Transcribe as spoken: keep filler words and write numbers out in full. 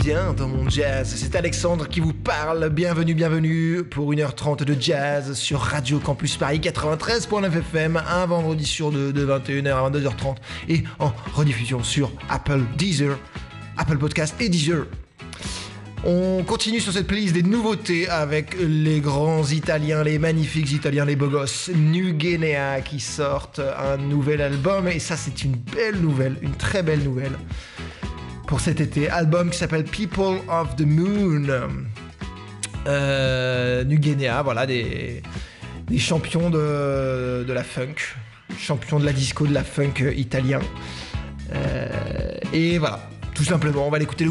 bien dans mon jazz. C'est Alexandre qui vous parle. Bienvenue, bienvenue pour une heure trente de jazz sur Radio Campus Paris quatre-vingt-treize point neuf F M, un vendredi sur deux de vingt et une heures à vingt-deux heures trente et en rediffusion sur Apple, Deezer, Apple Podcast et Deezer. On continue sur cette playlist des nouveautés avec les grands Italiens, les magnifiques Italiens, les beaux gosses, New Guinea qui sortent un nouvel album et ça c'est une belle nouvelle, une très belle nouvelle pour cet été. Album qui s'appelle People of the Moon. Euh, New Guinea, voilà des, des champions de, de la funk, champions de la disco, de la funk italien. Euh, et voilà, tout simplement, on va l'écouter.